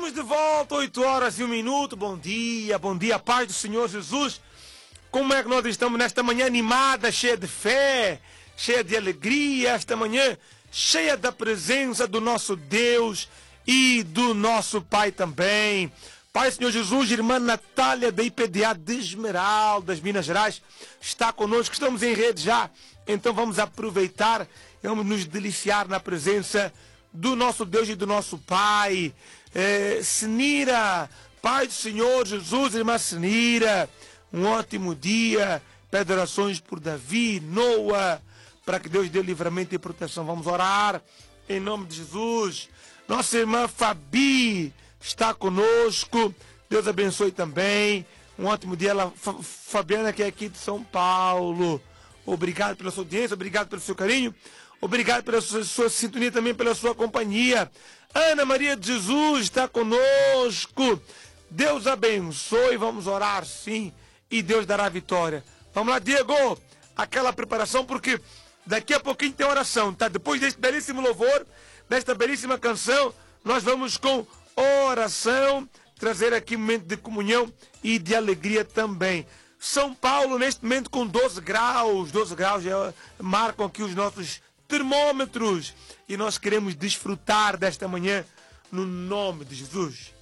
Estamos de volta, 8h01. Bom dia, paz do Senhor Jesus. Como é que nós estamos nesta manhã animada, cheia de fé, cheia de alegria, esta manhã cheia da presença do nosso Deus e do nosso Pai também. Pai Senhor Jesus, irmã Natália da IPDA de Esmeraldas, Minas Gerais, está conosco, estamos em rede já, então vamos aproveitar e vamos nos deliciar na presença do nosso Deus e do nosso Pai. Senira, Pai do Senhor Jesus, irmã Senira, um ótimo dia, pede orações por Davi, Noah, para que Deus dê livramento e proteção. Vamos orar em nome de Jesus. Nossa irmã Fabi está conosco, Deus abençoe também, um ótimo dia. Fabiana, que é aqui de São Paulo, obrigado pela sua audiência, obrigado pelo seu carinho, obrigado pela sua sintonia, também pela sua companhia. Ana Maria de Jesus está conosco, Deus abençoe, vamos orar sim, e Deus dará vitória. Vamos lá, Diego, aquela preparação, porque daqui a pouquinho tem oração, tá? Depois deste belíssimo louvor, desta belíssima canção, nós vamos com oração, trazer aqui um momento de comunhão e de alegria também. São Paulo, neste momento, com 12 graus já marcam aqui os nossos termômetros, e nós queremos desfrutar desta manhã no nome de Jesus.